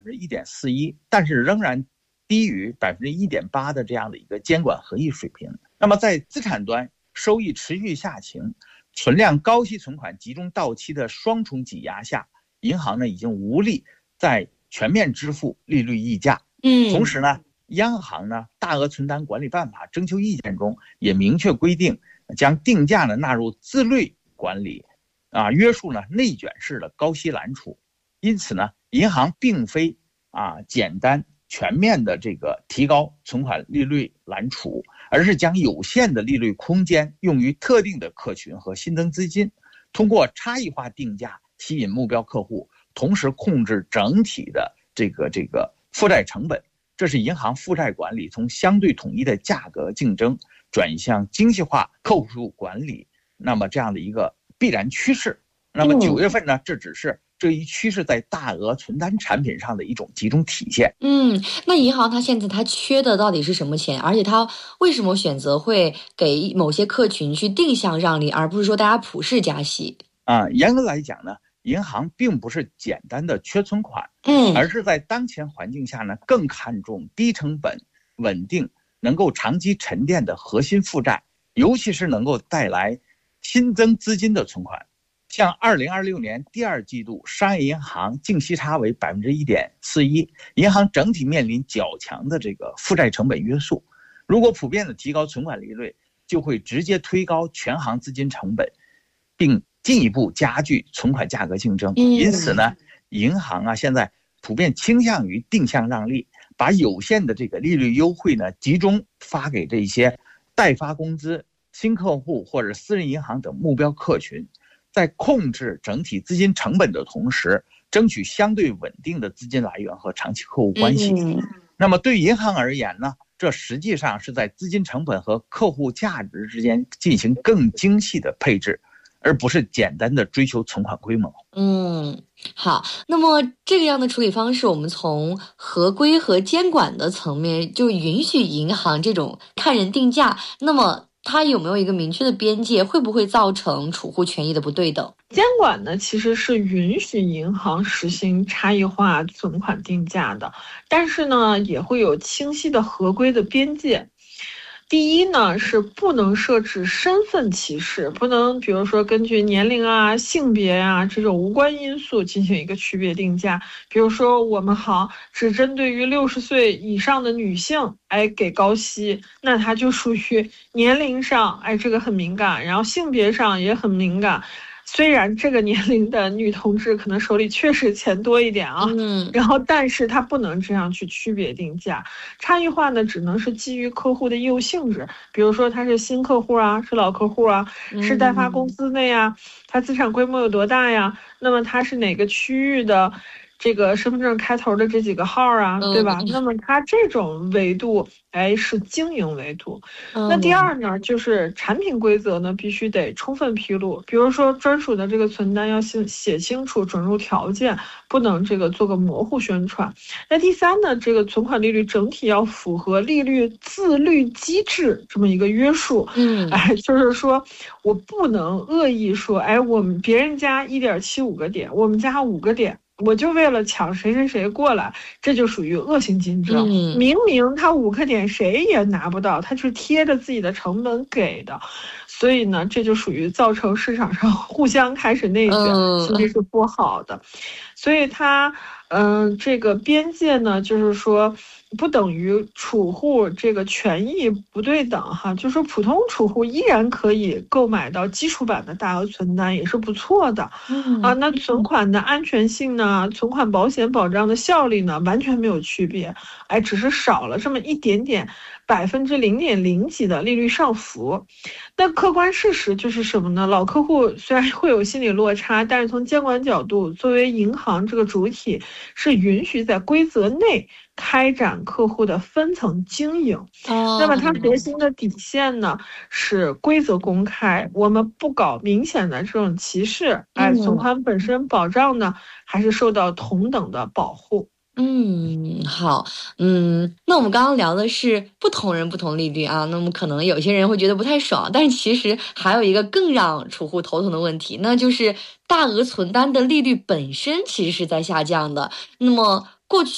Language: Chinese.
1.41%，但是仍然低于1.8%的这样的一个监管合意水平。那么在资产端，收益持续下行，存量高息存款集中到期的双重挤压下，银行呢已经无力再全面支付利率溢价。同时呢，央行呢大额存单管理办法征求意见中也明确规定，将定价呢纳入自律管理，约束呢内卷式的高息揽储。因此呢，银行并非简单全面的这个提高存款利率揽储，而是将有限的利率空间用于特定的客群和新增资金，通过差异化定价吸引目标客户，同时控制整体的这个负债成本。这是银行负债管理从相对统一的价格竞争转向精细化客户管理，那么这样的一个必然趋势。那么9月份呢，这只是这一趋势在大额存单产品上的一种集中体现。 那银行它现在它缺的到底是什么钱？而且它为什么选择会给某些客群去定向让利，而不是说大家普世加息？ 严格来讲呢，银行并不是简单的缺存款，而是在当前环境下呢，更看重低成本、稳定、能够长期沉淀的核心负债，尤其是能够带来新增资金的存款。像2026年第2季度，商业银行净息差为1.41%，银行整体面临较强的这个负债成本约束。如果普遍的提高存款利率，就会直接推高全行资金成本，并进一步加剧存款价格竞争。因此呢，银行现在普遍倾向于定向让利，把有限的这个利率优惠呢集中发给这些代发工资、新客户或者私人银行等目标客群，在控制整体资金成本的同时，争取相对稳定的资金来源和长期客户关系。那么对银行而言呢，这实际上是在资金成本和客户价值之间进行更精细的配置，而不是简单的追求存款规模。 好，那么这个样的处理方式，我们从合规和监管的层面就允许银行这种看人定价，那么它有没有一个明确的边界？会不会造成储户权益的不对等？ 监管呢，其实是允许银行实行差异化存款定价的，但是呢，也会有清晰的合规的边界。第一呢，是不能设置身份歧视，不能比如说根据年龄性别这种无关因素进行一个区别定价。比如说我们只针对于60岁以上的女性给高息，那它就属于年龄上这个很敏感，然后性别上也很敏感。虽然这个年龄的女同志可能手里确实钱多一点然后但是她不能这样去区别定价。差异化呢，只能是基于客户的业务性质，比如说他是新客户是老客户是代发公司的他资产规模有多大那么他是哪个区域的这个身份证开头的这几个号对吧？那么它这种维度是经营维度。那第二呢，就是产品规则呢必须得充分披露，比如说专属的这个存单要写清楚准入条件，不能这个做个模糊宣传。那第三呢，这个存款利率整体要符合利率自律机制这么一个约束。就是说我不能恶意说我们别人家1.75个点，我们家5个点，我就为了抢谁谁谁过来，这就属于恶性竞争。明明他5个点谁也拿不到，他是贴着自己的成本给的，所以呢，这就属于造成市场上互相开始内卷，其实是不好的。所以它这个边界呢，就是说不等于储户这个权益不对等就是说普通储户依然可以购买到基础版的大额存单，也是不错的。那存款的安全性呢，存款保险保障的效力呢，完全没有区别，只是少了这么一点点0.0几的利率上浮。那客观事实就是什么呢？老客户虽然会有心理落差，但是从监管角度，作为银行这个主体，是允许在规则内开展客户的分层经营。那么它核心的底线呢，是规则公开，我们不搞明显的这种歧视，存款本身保障呢，还是受到同等的保护。 好，那我们刚刚聊的是不同人不同利率那么可能有些人会觉得不太爽，但是其实还有一个更让储户头疼的问题，那就是大额存单的利率本身其实是在下降的。那么过去